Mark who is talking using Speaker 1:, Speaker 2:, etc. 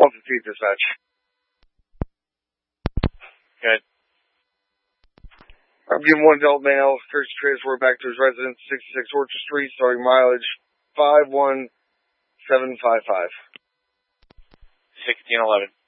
Speaker 1: 115 dispatch.
Speaker 2: Good.
Speaker 1: I'm giving one adult male first transport back to his residence, 66 Orchard Street, starting mileage 51755.
Speaker 2: 1611.